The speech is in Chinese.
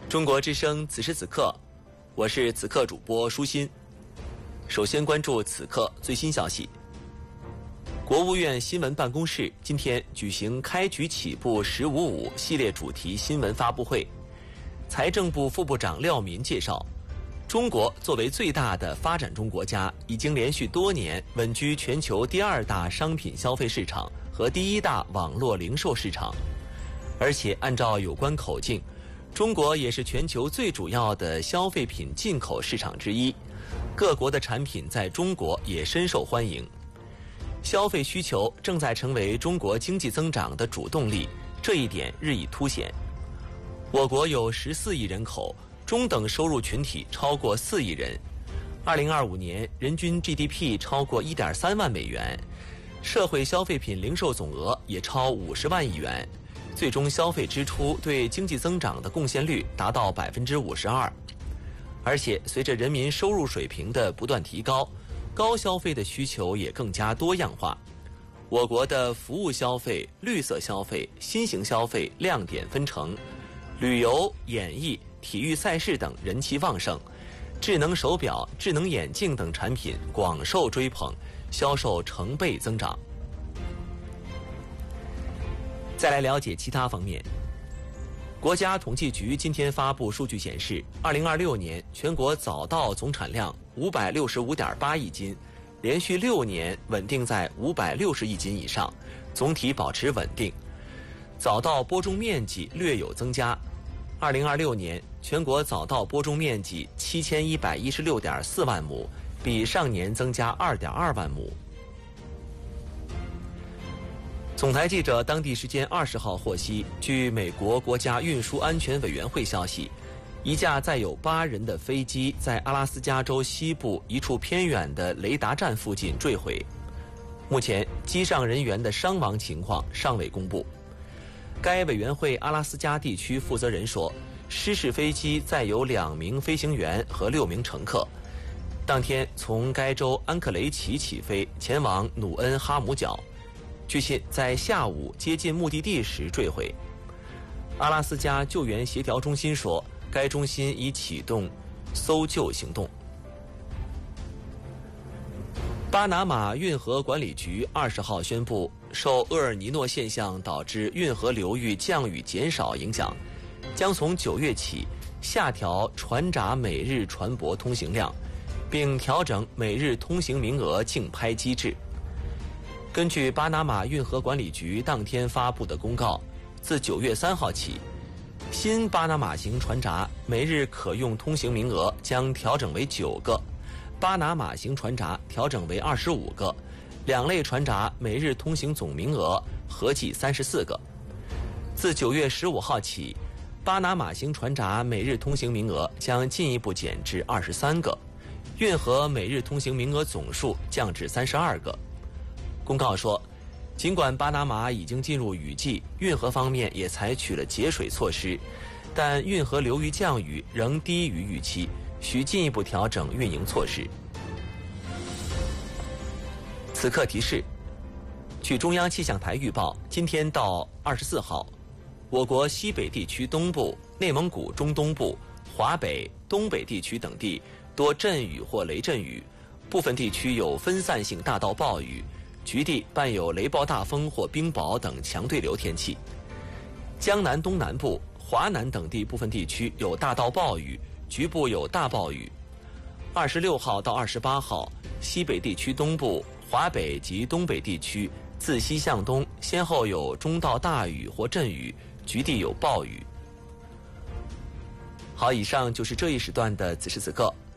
中国之声此时此刻，我是此刻主播舒心。首先关注此刻最新消息。国务院新闻办公室今天举行开局起步“1055”系列主题新闻发布会。财政部副部长廖民介绍，中国作为最大的发展中国家，已经连续多年稳居全球第2大商品消费市场和第1大网络零售市场，而且按照有关口径，中国也是全球最主要的消费品进口市场之一，各国的产品在中国也深受欢迎。消费需求正在成为中国经济增长的主动力，这一点日益凸显。我国有14亿人口，中等收入群体超过4亿人，2025年人均 GDP 超过1.3万美元，社会消费品零售总额也超50万亿元，最终消费支出对经济增长的贡献率达到52%。而且随着人民收入水平的不断提高，高消费的需求也更加多样化。我国的服务消费、绿色消费、新型消费亮点纷呈，旅游、演艺、体育赛事等人气旺盛，智能手表、智能眼镜等产品广受追捧，销售成倍增长。再来了解其他方面。国家统计局今天发布数据显示，2026年全国早稻总产量565.8亿斤，连续6年稳定在560亿斤以上，总体保持稳定。早稻播种面积略有增加，2026年全国早稻播种面积7116.4万亩，比上年增加2.2万亩。总台记者当地时间20号获悉，据美国国家运输安全委员会消息，一架载有8人的飞机在阿拉斯加州西部一处偏远的雷达站附近坠毁。目前，机上人员的伤亡情况尚未公布。该委员会阿拉斯加地区负责人说，失事飞机载有2名飞行员和6名乘客，当天从该州安克雷奇起飞，前往努恩哈姆角。据信在下午接近目的地时坠毁。阿拉斯加救援协调中心说，该中心已启动搜救行动。巴拿马运河管理局20号宣布，受厄尔尼诺现象导致运河流域降雨减少影响，将从9月起下调船闸每日船舶通行量，并调整每日通行名额竞拍机制。根据巴拿马运河管理局当天发布的公告，自9月3号起，新巴拿马型船闸每日可用通行名额将调整为9个，巴拿马型船闸调整为25个，2类船闸每日通行总名额合计34个。自9月15号起，巴拿马型船闸每日通行名额将进一步减至23个，运河每日通行名额总数降至32个。公告说，尽管巴拿马已经进入雨季，运河方面也采取了节水措施，但运河流域降雨仍低于预期，需进一步调整运营措施。此刻提示，据中央气象台预报，今天到24号，我国西北地区东部、内蒙古中东部、华北、东北地区等地多阵雨或雷阵雨，部分地区有分散性大到暴雨，局地伴有雷暴大风或冰雹等强对流天气。江南东南部、华南等地部分地区有大到暴雨，局部有大暴雨。26号到28号，西北地区东部、华北及东北地区自西向东先后有中到大雨或阵雨，局地有暴雨。好，以上就是这一时段的此时此刻。